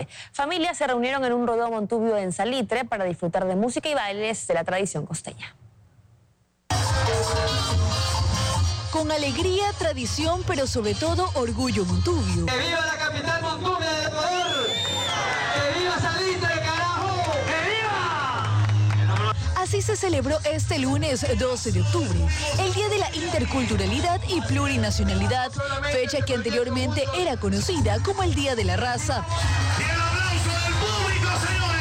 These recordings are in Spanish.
Familias se reunieron en un rodeo Montubio en Salitre para disfrutar de música y bailes de la tradición costeña. Con alegría, tradición, pero sobre todo orgullo Montubio. ¡Que viva la capital Montubio de Ecuador! ¡Que viva Salitre, carajo! ¡Que viva! Así se celebró este lunes 12 de octubre, el Día de la Interculturalidad y Plurinacionalidad, fecha que anteriormente era conocida como el Día de la Raza. ¡Y el aplauso del público, señores!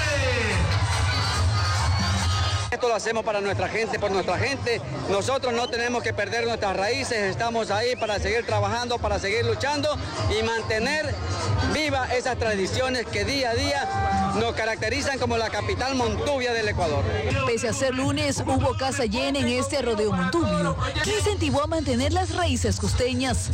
Esto lo hacemos para nuestra gente, por nuestra gente. Nosotros no tenemos que perder nuestras raíces, estamos ahí para seguir trabajando, para seguir luchando y mantener viva esas tradiciones que día a día nos caracterizan como la capital Montubia del Ecuador. Pese a ser lunes, hubo casa llena en este rodeo Montubio, que incentivó a mantener las raíces costeñas.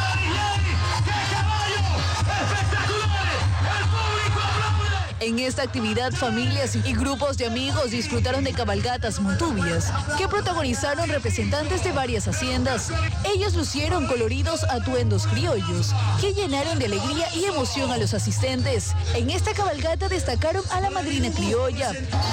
En esta actividad, familias y grupos de amigos disfrutaron de cabalgatas montubias, que protagonizaron representantes de varias haciendas. Ellos lucieron coloridos atuendos criollos, que llenaron de alegría y emoción a los asistentes. En esta cabalgata destacaron a la madrina criolla.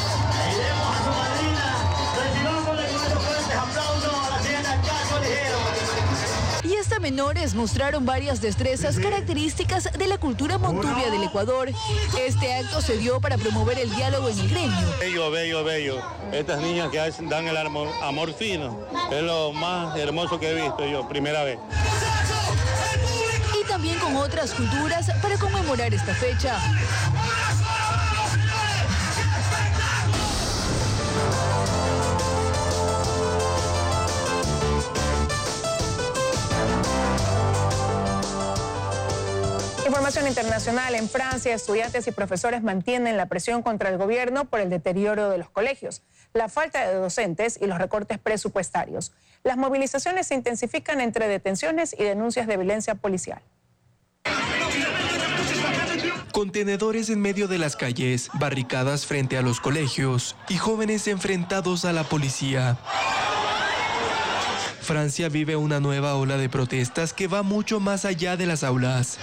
Y hasta menores mostraron varias destrezas características de la cultura montubia del Ecuador. Este acto se dio para promover el diálogo en el gremio. Bello, bello, bello. Estas niñas que dan el amor fino, es lo más hermoso que he visto yo, primera vez. Y también con otras culturas para conmemorar esta fecha. Información internacional. En Francia, estudiantes y profesores mantienen la presión contra el gobierno por el deterioro de los colegios, la falta de docentes y los recortes presupuestarios. Las movilizaciones se intensifican entre detenciones y denuncias de violencia policial. Contenedores en medio de las calles, barricadas frente a los colegios y jóvenes enfrentados a la policía. Francia vive una nueva ola de protestas que va mucho más allá de las aulas.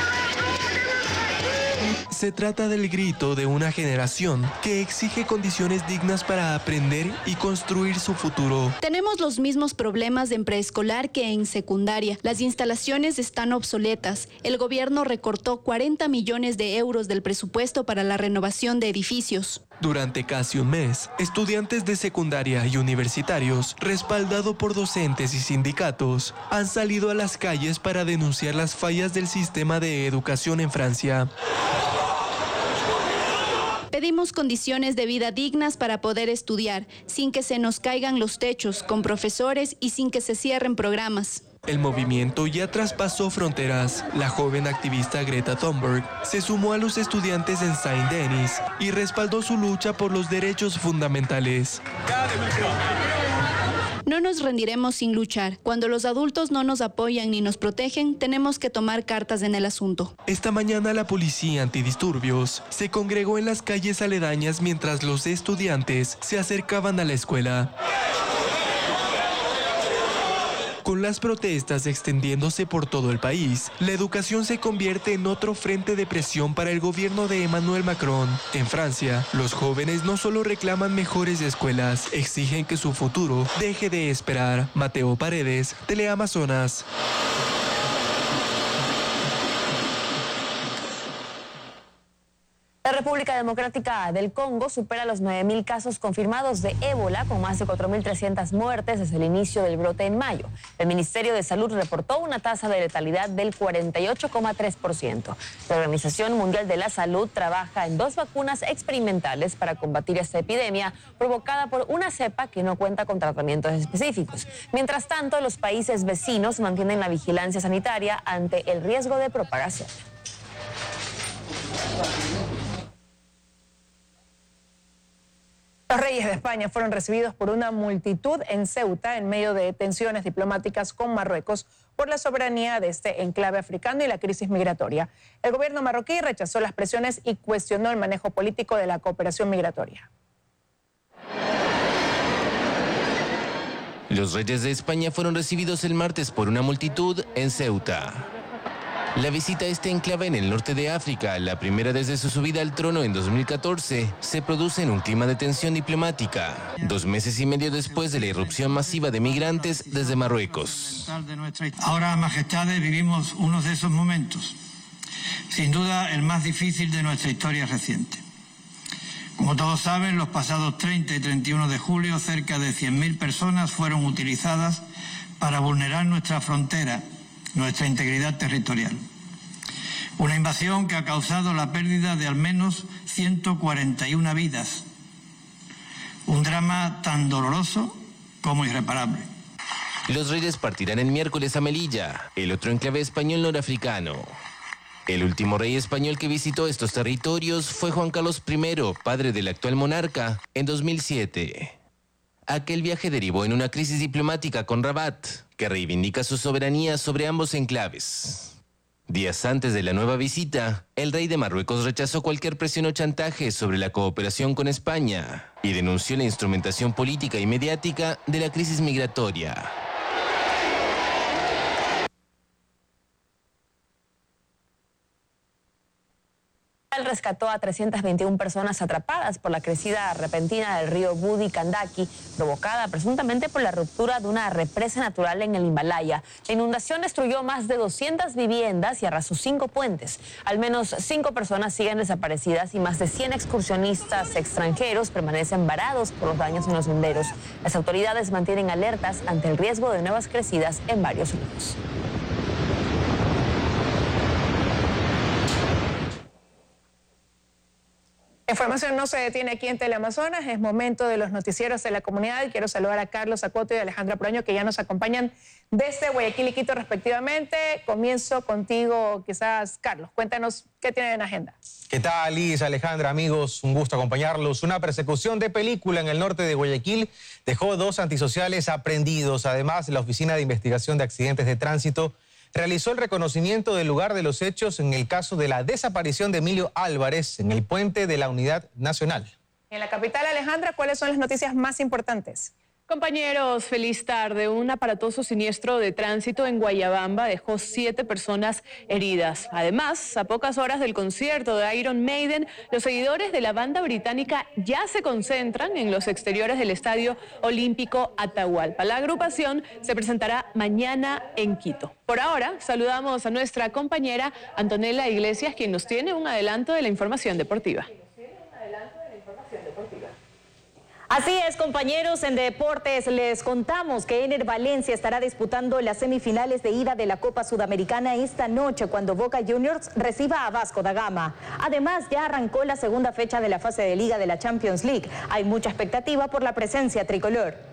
Se trata del grito de una generación que exige condiciones dignas para aprender y construir su futuro. Tenemos los mismos problemas en preescolar que en secundaria. Las instalaciones están obsoletas. El gobierno recortó 40 millones de euros del presupuesto para la renovación de edificios. Durante casi un mes, estudiantes de secundaria y universitarios, respaldado por docentes y sindicatos, han salido a las calles para denunciar las fallas del sistema de educación en Francia. Pedimos condiciones de vida dignas para poder estudiar, sin que se nos caigan los techos, con profesores y sin que se cierren programas. El movimiento ya traspasó fronteras. La joven activista Greta Thunberg se sumó a los estudiantes en Saint-Denis y respaldó su lucha por los derechos fundamentales. No nos rendiremos sin luchar. Cuando los adultos no nos apoyan ni nos protegen, tenemos que tomar cartas en el asunto. Esta mañana la policía antidisturbios se congregó en las calles aledañas mientras los estudiantes se acercaban a la escuela. Con las protestas extendiéndose por todo el país, la educación se convierte en otro frente de presión para el gobierno de Emmanuel Macron. En Francia, los jóvenes no solo reclaman mejores escuelas, exigen que su futuro deje de esperar. Mateo Paredes, Teleamazonas. La República Democrática del Congo supera los 9.000 casos confirmados de ébola, con más de 4.300 muertes desde el inicio del brote en mayo. El Ministerio de Salud reportó una tasa de letalidad del 48,3%. La Organización Mundial de la Salud trabaja en 2 vacunas experimentales para combatir esta epidemia provocada por una cepa que no cuenta con tratamientos específicos. Mientras tanto, los países vecinos mantienen la vigilancia sanitaria ante el riesgo de propagación. Los reyes de España fueron recibidos por una multitud en Ceuta en medio de tensiones diplomáticas con Marruecos por la soberanía de este enclave africano y la crisis migratoria. El gobierno marroquí rechazó las presiones y cuestionó el manejo político de la cooperación migratoria. Los reyes de España fueron recibidos el martes por una multitud en Ceuta. La visita a este enclave en el norte de África, la primera desde su subida al trono en 2014, se produce en un clima de tensión diplomática, 2 meses y medio después de la irrupción masiva de migrantes desde Marruecos. Ahora, majestades, vivimos uno de esos momentos, sin duda el más difícil de nuestra historia reciente. Como todos saben, los pasados 30 y 31 de julio, cerca de 100.000 personas fueron utilizadas para vulnerar nuestra frontera, nuestra integridad territorial. Una invasión que ha causado la pérdida de al menos 141 vidas. Un drama tan doloroso como irreparable. Los reyes partirán el miércoles a Melilla, el otro enclave español norafricano. El último rey español que visitó estos territorios fue Juan Carlos I, padre del actual monarca, en 2007. Aquel viaje derivó en una crisis diplomática con Rabat, que reivindica su soberanía sobre ambos enclaves. Días antes de la nueva visita, el rey de Marruecos rechazó cualquier presión o chantaje sobre la cooperación con España y denunció la instrumentación política y mediática de la crisis migratoria. Rescató a 321 personas atrapadas por la crecida repentina del río Budi Gandaki, provocada presuntamente por la ruptura de una represa natural en el Himalaya. La inundación destruyó más de 200 viviendas y arrasó 5 puentes. Al menos 5 personas siguen desaparecidas y más de 100 excursionistas extranjeros permanecen varados por los daños en los senderos. Las autoridades mantienen alertas ante el riesgo de nuevas crecidas en varios ríos. La información no se detiene aquí en Teleamazonas, es momento de los noticieros de la comunidad y quiero saludar a Carlos Acoto y a Alejandra Proaño que ya nos acompañan desde Guayaquil y Quito respectivamente. Comienzo contigo, quizás Carlos, cuéntanos qué tienen en agenda. ¿Qué tal, Liz, Alejandra, amigos? Un gusto acompañarlos. Una persecución de película en el norte de Guayaquil dejó 2 antisociales aprendidos. Además, la Oficina de Investigación de Accidentes de Tránsito realizó el reconocimiento del lugar de los hechos en el caso de la desaparición de Emilio Álvarez en el puente de la Unidad Nacional. En la capital, Alejandra, ¿cuáles son las noticias más importantes? Compañeros, feliz tarde. Un aparatoso siniestro de tránsito en Guayabamba dejó 7 personas heridas. Además, a pocas horas del concierto de Iron Maiden, los seguidores de la banda británica ya se concentran en los exteriores del Estadio Olímpico Atahualpa. La agrupación se presentará mañana en Quito. Por ahora, saludamos a nuestra compañera Antonella Iglesias, quien nos tiene un adelanto de la información deportiva. Así es, compañeros, en deportes les contamos que Ener Valencia estará disputando las semifinales de ida de la Copa Sudamericana esta noche cuando Boca Juniors reciba a Vasco da Gama. Además, ya arrancó la segunda fecha de la fase de liga de la Champions League. Hay mucha expectativa por la presencia tricolor.